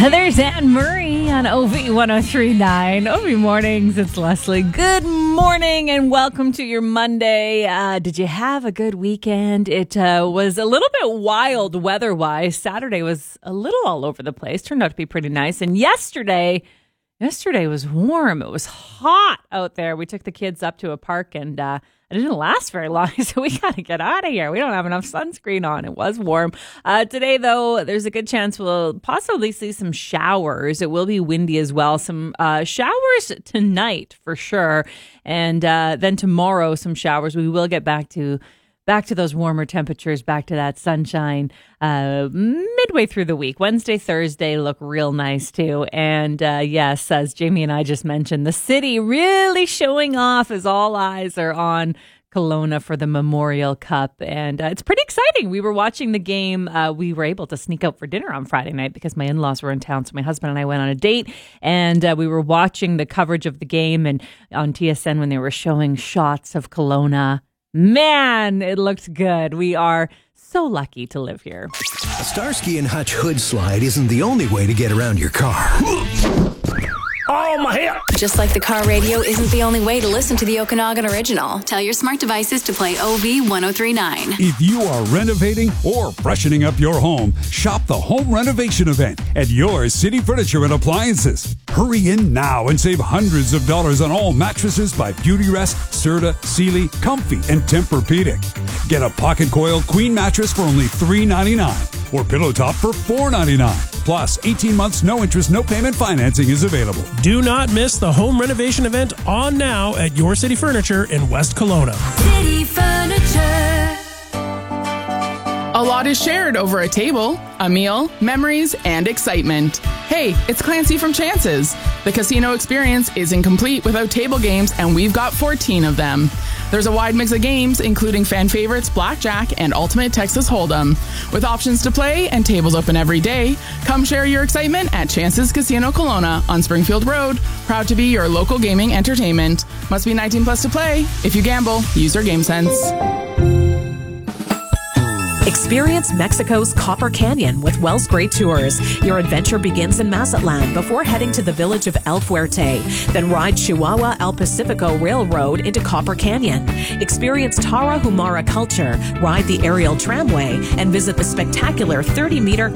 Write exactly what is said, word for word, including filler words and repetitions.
There's Anne Murray on O V ten thirty-nine. O V Mornings, it's Leslie. Good morning and welcome to your Monday. Uh, did you have a good weekend? It uh, was a little bit wild weather-wise. Saturday was a little all over the place. Turned out to be pretty nice. And yesterday, yesterday was warm. It was hot out there. We took the kids up to a park and uh, it didn't last very long, so we got to get out of here. We don't have enough sunscreen on. It was warm. Uh, today, though, there's a good chance we'll possibly see some showers. It will be windy as well. Some uh, showers tonight for sure. And uh, then tomorrow, some showers. We will get back to back to those warmer temperatures, back to that sunshine uh, midway through the week. Wednesday, Thursday look real nice too. And uh, yes, as Jamie and I just mentioned, the city really showing off as all eyes are on Kelowna for the Memorial Cup. And uh, it's pretty exciting. We were watching the game. Uh, we were able to sneak out for dinner on Friday night because my in-laws were in town. So my husband and I went on a date and uh, we were watching the coverage of the game and on T S N when they were showing shots of Kelowna. Man, it looked good. We are so lucky to live here. A Starsky and Hutch hood slide isn't the only way to get around your car. Oh, my hip! Just like the car radio isn't the only way to listen to the Okanagan Original. Tell your smart devices to play O V ten thirty-nine. If you are renovating or freshening up your home, shop the home renovation event at your City Furniture and Appliances. Hurry in now and save hundreds of dollars on all mattresses by Beautyrest, Serta, Sealy, Comfy, and Tempur-Pedic. Get a pocket coil queen mattress for only three ninety-nine or pillow top for four ninety-nine. Plus, eighteen months, no interest, no payment financing is available. Do not miss the home renovation event on now at Your City Furniture in West Kelowna. City Furniture. A lot is shared over a table, a meal, memories, and excitement. Hey, it's Clancy from Chances. The casino experience isn't complete without table games, and we've got fourteen of them. There's a wide mix of games, including fan favorites, blackjack, and Ultimate Texas Hold'em. With options to play and tables open every day, come share your excitement at Chances Casino Kelowna on Springfield Road. Proud to be your local gaming entertainment. Must be nineteen plus to play. If you gamble, use your game sense. Experience Mexico's Copper Canyon with Wells Gray Tours. Your adventure begins in Mazatlan before heading to the village of El Fuerte. Then ride Chihuahua El Pacifico Railroad into Copper Canyon. Experience Tarahumara culture, ride the aerial tramway, and visit the spectacular thirty-meter